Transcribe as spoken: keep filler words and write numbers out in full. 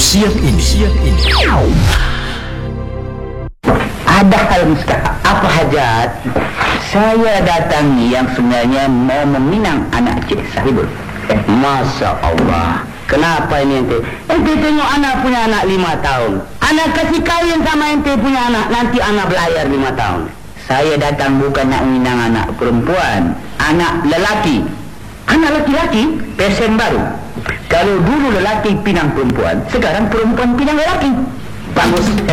siang ini. Siang ini. Ada hal mustahak. Apa hajat? Saya datangi yang sebenarnya mau meminang anak Cik Sahibul. Eh, Masya Allah. Kenapa ini ente? Ente tengok anak punya anak lima tahun. Anak kasih kawin sama ente punya anak. Nanti anak belayar lima tahun. Saya datang bukan nak meminang anak perempuan. Anak lelaki. Anak lelaki, pesen baru. Kalau dulu lelaki pinang perempuan, sekarang perempuan pinang lelaki. Bagus.